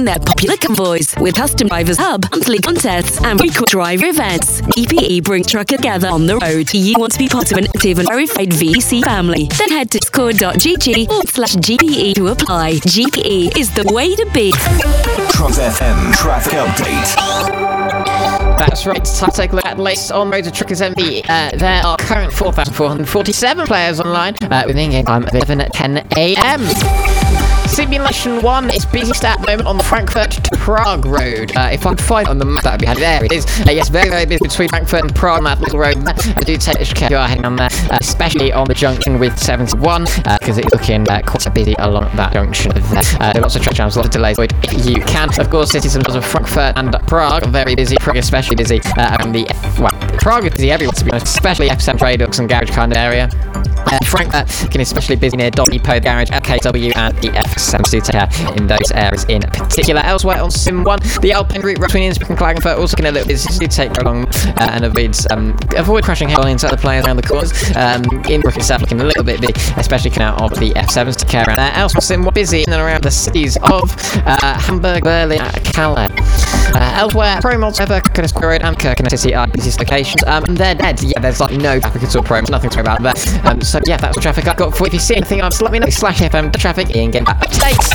their popular convoys with custom drivers hub, monthly contests, and frequent driver events. GPE brings truckers together on the road. You want to be part of an active and verified VC family? Then head to discord.gg/GPE to apply. GPE is the way to be. Trans FM traffic update. That's right, it's time to take a look at the latest on Road to Truckers MV. There are current 4,447 players online with in-game time at 11:10 a.m. Simulation 1 is busiest at the moment on the Frankfurt to Prague road. If I can find on the map, that would be handy. There it is. Yes, very, very busy between Frankfurt and Prague on that little road. Do take care if you are heading on there, especially on the junction with 71, because it's looking quite busy along that junction there. There are lots of traffic jams, lots of delays. If you can, of course, cities of Frankfurt and Prague are very busy. Prague especially busy around the Prague is busy everywhere, to be honest, especially Epicenter Tradeworks and garage kind of area. Frankfurt can especially busy near Dot Depot, Garage, LKW, and the F7 do take care in those areas in particular. Elsewhere on Sim 1, the Alpine route between Innsbruck and Klagenfurt also can a little busy. Do take along and avoid crashing head on into other players around the corners. Innsbruck itself looking a little bit busy, especially coming out of the F7s to care around there. Elsewhere Sim 1 busy in and around the cities of Hamburg, Berlin, Calais. Elsewhere, Promods, Kirkenes Road and Kirkenes City are busiest locations. They're dead. Yeah, there's like no traffic at all. Promods, nothing to worry about there. So yeah, that's the traffic I've got for you. If you see anything else, let me know. /FM the traffic in game updates.